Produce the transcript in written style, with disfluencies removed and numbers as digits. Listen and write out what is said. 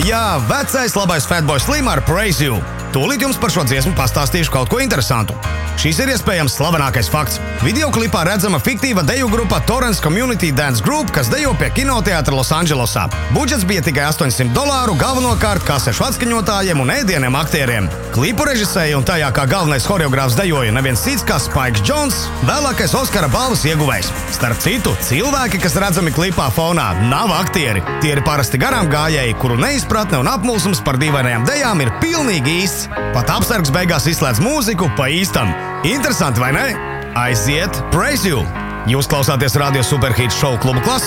Jā, vecais labais Fatboy Slim ar Praise You. Tūlīt jums par šo dziesmu pastāstīšu kaut ko interesantu. Šis ir iespējams slavenākais fakts. Videoklipā redzama fiktīva deju grupa Torrance Community Dance Group, kas dejo pie kinoteātra Losandželosā. Budžets bija tikai $800, galvenokārt kasešu atskaņotājiem un ēdieniem aktieriem. Klipu režisēja un tajā kā galvenais choreogrāfs dejoja neviens cits kā Spikes Jones, vēlākais Oskara balvas ieguvējs. Starp citu, cilvēki, kas redzami klipā fonā, nav aktieri. Tie ir parasti garām gājēji, kuru neizpratne un apmulsums par dīvainajām dejām ir pilnīgi īsts. Pat apsargs beigās izslēdz mūziku pa īstam. Interesanti, vai ne? Aiziet, Praise You! Jūs klausāties Radio Superhits šovu Klubu Klasika.